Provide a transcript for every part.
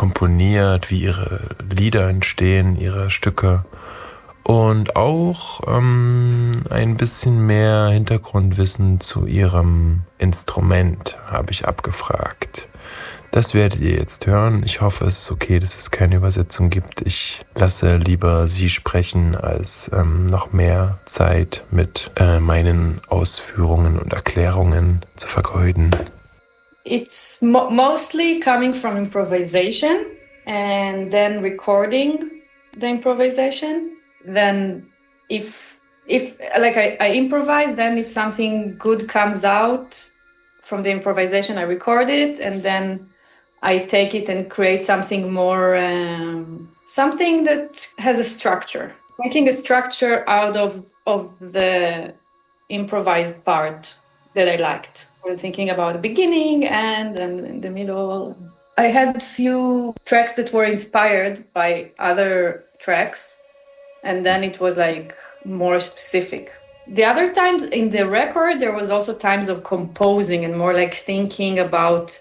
komponiert, wie ihre Lieder entstehen, ihre Stücke. Und auch ein bisschen mehr Hintergrundwissen zu ihrem Instrument habe ich abgefragt. Das werdet ihr jetzt hören. Ich hoffe, es ist okay, dass es keine Übersetzung gibt. Ich lasse lieber sie sprechen, als noch mehr Zeit mit meinen Ausführungen und Erklärungen zu vergeuden. It's mostly coming from improvisation and then recording the improvisation. Then if like I improvise, then if something good comes out from the improvisation, I record it, and then I take it and create something more, something that has a structure. Making a structure out of the improvised part that I liked. We're thinking about the beginning and in the middle. I had few tracks that were inspired by other tracks, and then it was like more specific. The other times in the record, there was also times of composing and more like thinking about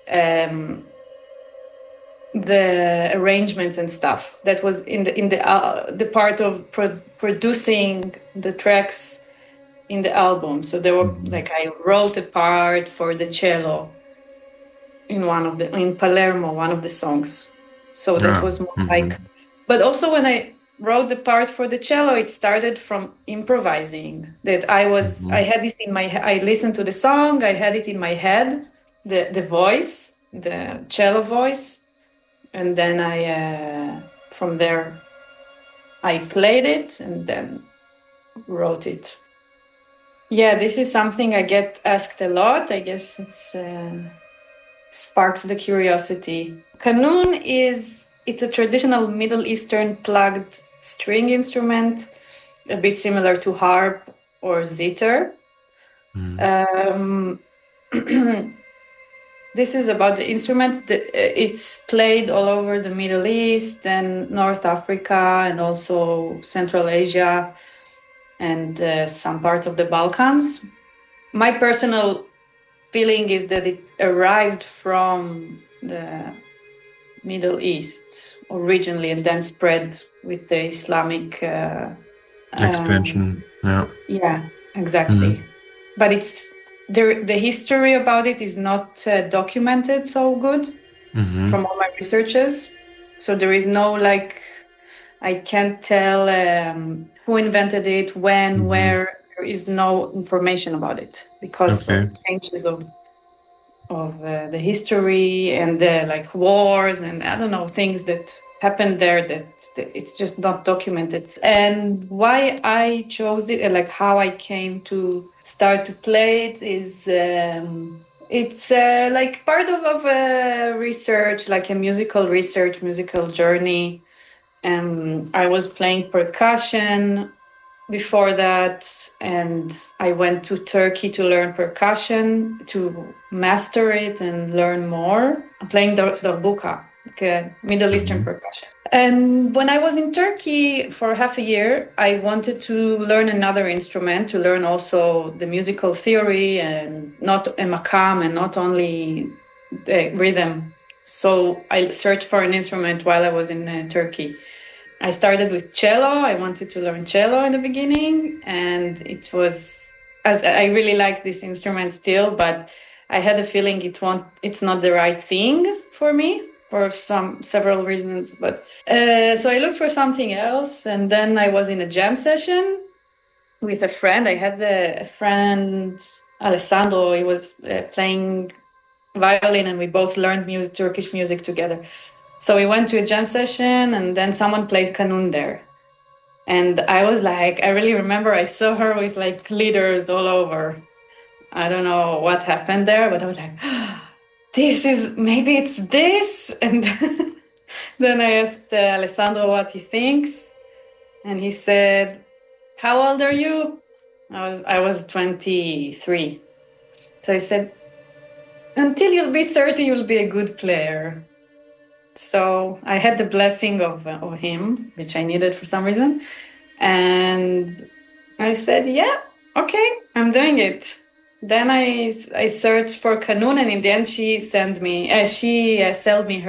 the arrangements and stuff. That was in the part of producing the tracks in the album. So there were like I wrote a part for the cello in Palermo, one of the songs. So that was more like. But also when I wrote the part for the cello, it started from improvising. That I had this in my head. I listened to the song, I had it in my head, the voice, the cello voice, and then I from there I played it and then wrote it. Yeah, this is something I get asked a lot. I guess it's sparks the curiosity. Qanun it's a traditional Middle Eastern plugged string instrument, a bit similar to harp or zither. This is about the instrument. It's played all over the Middle East and North Africa and also Central Asia and some parts of the Balkans. My personal feeling is that it arrived from the Middle East originally and then spread with the Islamic expansion. Yeah, exactly. But it's the history about it is not documented so good from all my researches. So there is no I can't tell who invented it, when, where. There is no information about it because of changes of the history and wars and I don't know, things that happened there that it's just not documented. And why I chose it and how I came to start to play it is it's part of a research, like a musical journey. I was playing percussion before that, and I went to Turkey to learn percussion, to master it and learn more. I'm playing darbuka, like a Middle Eastern percussion. And when I was in Turkey for half a year, I wanted to learn another instrument, to learn also the musical theory and not a maqam and not only the rhythm. So I searched for an instrument while I was in Turkey. I started with cello. I wanted to learn cello in the beginning, and it was, as I really like this instrument still, but I had a feeling it's not the right thing for me for several reasons. But so I looked for something else, and then I was in a jam session with a friend. I had a friend, Alessandro. He was playing violin, and we both learned Turkish music together. So we went to a jam session, and then someone played Qanun there. And I was I really remember I saw her with glitters all over. I don't know what happened there, but I was maybe it's this. And then I asked Alessandro what he thinks. And he said, "How old are you?" I was 23. So he said, "Until you'll be 30, you'll be a good player." So I had the blessing of him, which I needed for some reason. And I said, yeah, okay, I'm doing it. Then I searched for Qanun, and in the end, she sold me her